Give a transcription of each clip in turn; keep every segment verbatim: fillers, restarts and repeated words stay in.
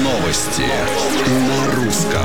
Новости на русском.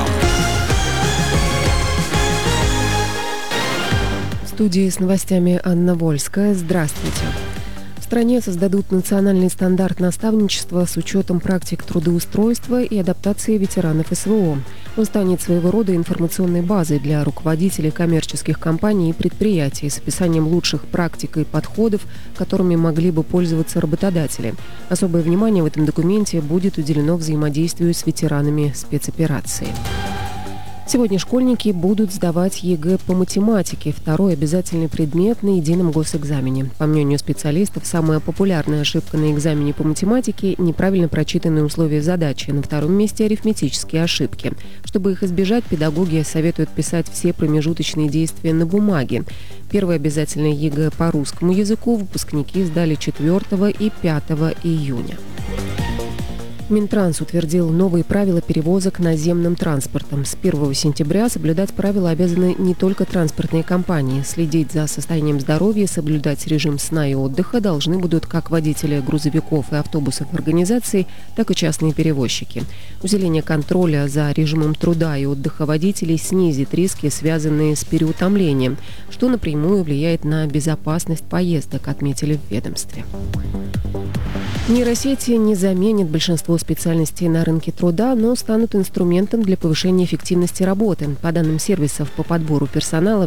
В студии с новостями Анна Вольская. Здравствуйте. В стране создадут национальный стандарт наставничества с учетом практик трудоустройства и адаптации ветеранов СВО. Он станет своего рода информационной базой для руководителей коммерческих компаний и предприятий с описанием лучших практик и подходов, которыми могли бы пользоваться работодатели. Особое внимание в этом документе будет уделено взаимодействию с ветеранами спецоперации. Сегодня школьники будут сдавать ЕГЭ по математике, второй обязательный предмет на едином госэкзамене. По мнению специалистов, самая популярная ошибка на экзамене по математике – неправильно прочитанные условия задачи. На втором месте – арифметические ошибки. Чтобы их избежать, педагоги советуют писать все промежуточные действия на бумаге. Первое обязательное ЕГЭ по русскому языку выпускники сдали четвёртого и пятого июня. Минтранс утвердил новые правила перевозок наземным транспортом. С первого сентября соблюдать правила обязаны не только транспортные компании. Следить за состоянием здоровья, соблюдать режим сна и отдыха должны будут как водители грузовиков и автобусов организаций, так и частные перевозчики. Усиление контроля за режимом труда и отдыха водителей снизит риски, связанные с переутомлением, что напрямую влияет на безопасность поездок, отметили в ведомстве. Нейросети не заменят большинство специальностей на рынке труда, но станут инструментом для повышения эффективности работы. По данным сервисов по подбору персонала,